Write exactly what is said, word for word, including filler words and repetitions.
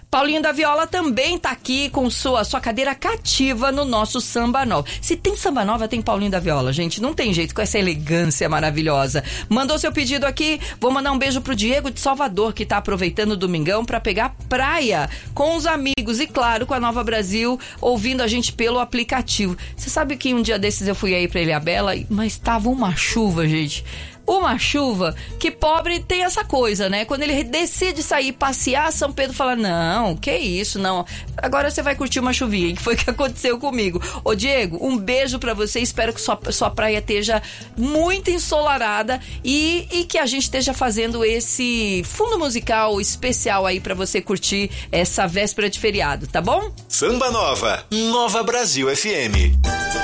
Paulinho da Viola também tá aqui com sua, sua cadeira cativa no nosso Samba Nova. Se tem Samba Nova, tem Paulinho da Viola, gente. Não tem jeito, com essa elegância maravilhosa. Mandou seu pedido aqui. Vou mandar um beijo pro Diego de Salvador, que tá aproveitando o domingão pra pegar praia com os amigos e, claro, com a Nova Brasil, ouvindo a gente pelo aplicativo. Você sabe que um dia desses eu fui aí pra Ilhabela, mas tava uma chuva, gente. Uma chuva que pobre tem essa coisa, né? Quando ele decide sair passear, São Pedro fala, não, que isso, não. Agora você vai curtir uma chuvinha, que foi o que aconteceu comigo. Ô Diego, um beijo pra você, espero que sua, sua praia esteja muito ensolarada e, e que a gente esteja fazendo esse fundo musical especial aí pra você curtir essa véspera de feriado, tá bom? Samba Nova, Nova Brasil F M.